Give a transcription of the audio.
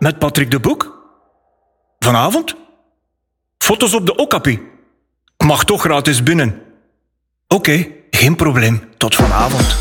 Met Patrick de Boek? Vanavond? Foto's op de Okapi? Mag toch gratis binnen. Oké, geen probleem. Tot vanavond.